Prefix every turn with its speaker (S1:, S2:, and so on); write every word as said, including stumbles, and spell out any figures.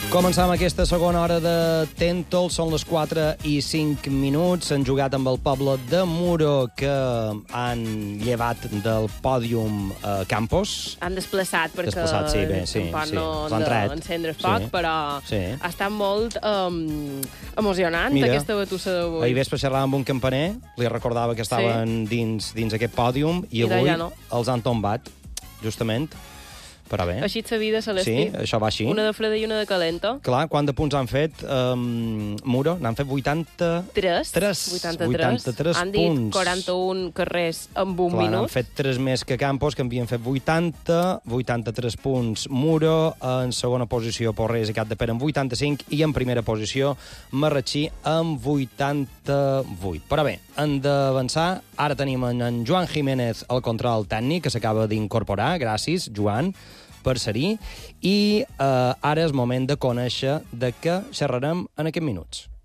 S1: Començam aquesta segona hora de Tentol, són les quatre i cinc minuts. Han jugat amb el poble de Muro, que han llevat del pòdium a Campos.
S2: Han desplaçat, perquè
S1: desplaçat, sí, bé, sí,
S2: tampoc
S1: sí.
S2: no
S1: L'han
S2: han
S1: tret.
S2: d'encendre foc,
S1: Sí.
S2: però
S1: Sí.
S2: ha estat molt um, emocionant,
S1: Mira,
S2: aquesta batussa d'avui.
S1: Ahir vespre xerràvem amb un campaner, li recordava que estaven sí. dins, dins aquest pòdium, i,
S2: I
S1: avui
S2: d'allà no.
S1: els han tombat, justament. Però bé.
S2: Així és la vida, Celestí.
S1: Sí, això va així.
S2: Una de freda i una de calenta.
S1: Clar, quant de punts han fet? Um, Muro, n'han fet vuitanta...
S2: Tres.
S1: Tres.
S2: vuitanta-tres.
S1: vuitanta-tres
S2: han dit
S1: punts.
S2: quaranta-un carrers en un
S1: Clar,
S2: minut.
S1: han fet tres més que Campos, que havien fet vuitanta, vuitanta-tres punts Muro, en segona posició Porrés i Capdepera amb vuitanta-cinc, i en primera posició Marratxí amb vuitanta-vuit. Però bé, hem d'avançar. Ara tenim en Joan Jiménez al control tècnic, que s'acaba d'incorporar. Gràcies, Joan, per ser-hi. I eh, ara és moment de conèixer de què xerrarem en aquests minuts.